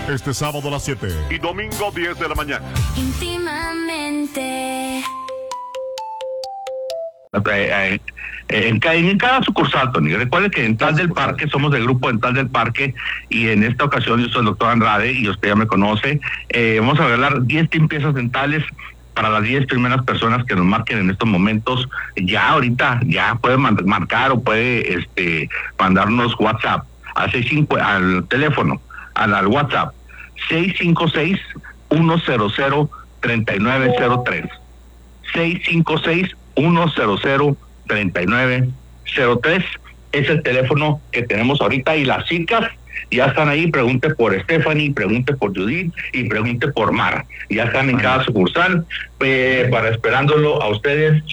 Este sábado a las 7 y domingo 10 de la mañana. Íntimamente. En cada sucursal, Tony. Recuerde que Dental del Parque, somos del grupo Dental del Parque, y en esta ocasión yo soy el doctor Andrade y usted ya me conoce. Vamos a regalar 10 limpiezas dentales para las 10 primeras personas que nos marquen en estos momentos. Ya ahorita, ya puede marcar o puede mandarnos WhatsApp al teléfono, al WhatsApp 656-100-3903. 656-100-3903 es el teléfono que tenemos ahorita, y las chicas ya están ahí. Pregunte por Stephanie, pregunte por Judith y pregunte por Mara. Ya están en cada sucursal para esperándolo a ustedes.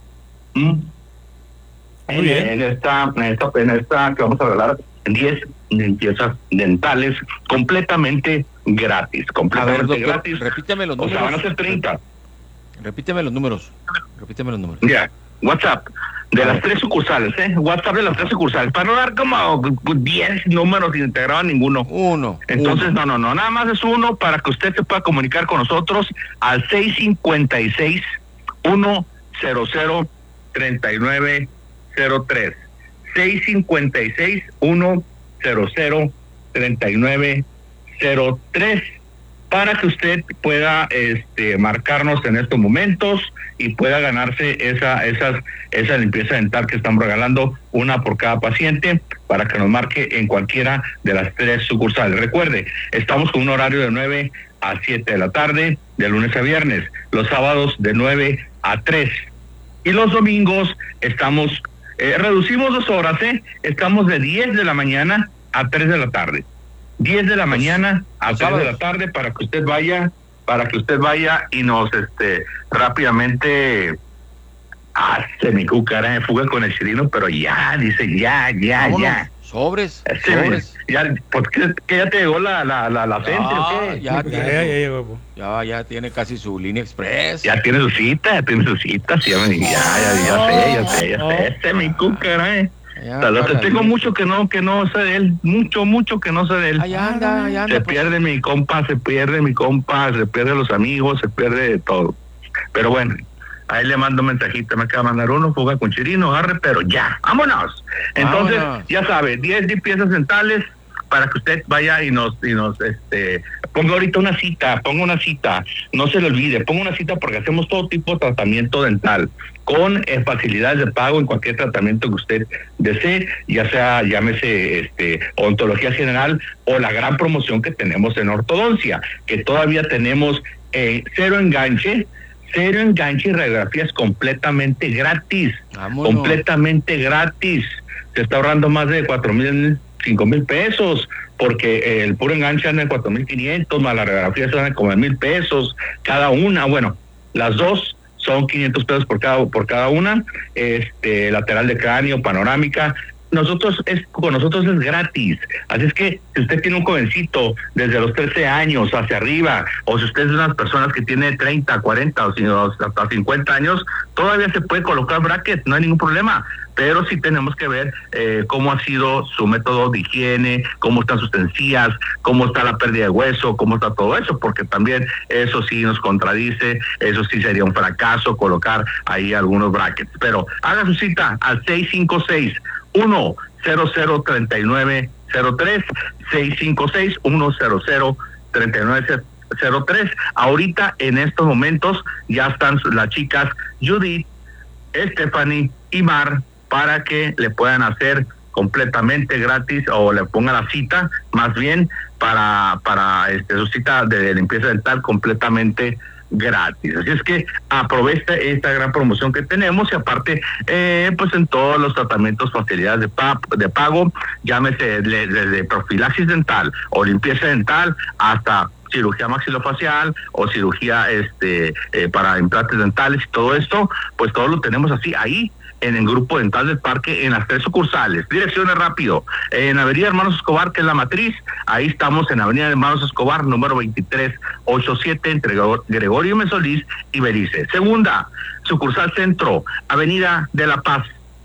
En esta que vamos a regalar 10 limpiezas dentales completamente gratis. Completamente doctor, gratis. Repítame los números. O sea, van a ser 30. Repíteme los números. Ya, WhatsApp de las 3 sucursales, WhatsApp de las 3 sucursales, para no dar como 10 números sin integrar a ninguno. Entonces, no, nada más es uno para que usted se pueda comunicar con nosotros al 656-100-3903. 656-100-3903 para que usted pueda marcarnos en estos momentos y pueda ganarse esa limpieza dental que estamos regalando, una por cada paciente, para que nos marque en cualquiera de las 3 sucursales. Recuerde, estamos con un horario de 9 a 7 de la tarde, de lunes a viernes, los sábados de 9 a 3, y los domingos estamos, reducimos 2 horas, estamos de 10 de la mañana a 3 de la tarde. 10 de la mañana a 3 de la tarde, para que usted vaya y nos rápidamente hace mi cucara de fuga con el Chirino, pero ya, dice, ya. Sobres. Ya, porque ya te llegó la gente, ¿o qué? Ya llegó. Ya tiene casi su línea express. Ya tiene su cita, sí, ya sé, mi cucara, tengo mucho que no sé de él, mucho que no sé de él. Allá anda. Se pierde mi compa, se pierde los amigos, se pierde de todo. Pero bueno, ahí le mando un mensajito, me acaba de mandar uno, fuga con Chirino, agarre, pero ya, vámonos. Entonces, ya sabe, 10 limpiezas dentales para que usted vaya y nos ponga ahorita una cita, no se le olvide, ponga una cita, porque hacemos todo tipo de tratamiento dental con facilidades de pago en cualquier tratamiento que usted desee, ya sea, llámese odontología general o la gran promoción que tenemos en ortodoncia, que todavía tenemos cero enganche y radiografías completamente gratis. Vámonos. Completamente gratis. Se está ahorrando más de 4,000, 5,000 pesos, porque el puro enganche anda en 4,500, más la radiografía anda como en 1,000 pesos cada una. Bueno, las dos son 500 pesos por cada una, lateral de cráneo, panorámica. Con nosotros es gratis. Así es que si usted tiene un jovencito desde los 13 años hacia arriba, o si usted es de unas personas que tiene 30, 40 o hasta 50 años, todavía se puede colocar bracket, no hay ningún problema. Pero sí tenemos que ver cómo ha sido su método de higiene, cómo están sus encías, cómo está la pérdida de hueso, cómo está todo eso, porque también eso sí nos contradice, eso sí sería un fracaso colocar ahí algunos brackets. Pero haga su cita al 656-100-3903, 656-100-3903. Ahorita, en estos momentos, ya están las chicas Judith, Stephanie y Mar, para que le puedan hacer completamente gratis, o le pongan la cita, más bien, para su cita de limpieza dental completamente gratis. Así es que aproveche esta gran promoción que tenemos, y aparte, pues en todos los tratamientos, facilidades de pago, llámese desde profilaxis dental o limpieza dental hasta cirugía maxilofacial o cirugía para implantes dentales y todo esto, pues todo lo tenemos así ahí en el grupo Dental del Parque, en las 3 sucursales. Direcciones rápido, en Avenida Hermanos Escobar, que es la matriz, ahí estamos en Avenida Hermanos Escobar, número 2387, entre Gregorio Mesolís y Belice. Segunda sucursal centro, Avenida de la Paz,